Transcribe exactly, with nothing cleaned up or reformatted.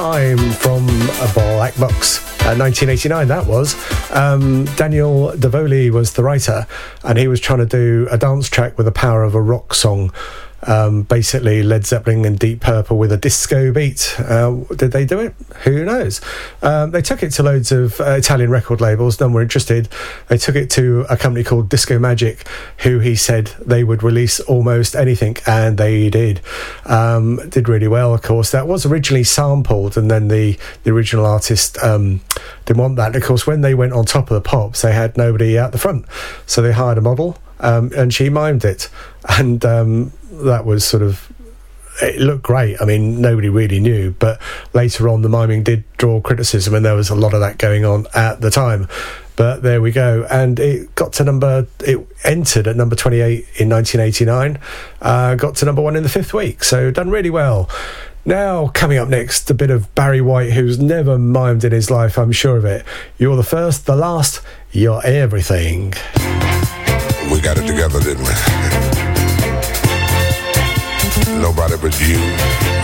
Time from a Black Box. Uh, nineteen eighty-nine, that was. Um, Daniel Davoli was the writer, and he was trying to do a dance track with the power of a rock song. Um, basically Led Zeppelin and Deep Purple with a disco beat. Uh, did they do it? Who knows? Um, they took it to loads of uh, Italian record labels. None were interested. They took it to a company called Disco Magic, who he said they would release almost anything, and they did. Um, did really well, of course. That was originally sampled, and then the, the original artist um, didn't want that. And of course, when they went on Top of the Pops, they had nobody out the front. So they hired a model, um, and she mimed it. And um, that was sort of, it looked great. I mean, nobody really knew, but later on the miming did draw criticism, and there was a lot of that going on at the time. But there we go, and it got to number, it entered at number twenty-eight in nineteen eighty-nine, uh, got to number one in the fifth week, so done really well. Now, coming up next, a bit of Barry White, who's never mimed in his life, I'm sure of it. You're the first, the last, you're everything. We got it together, didn't we? Nobody but you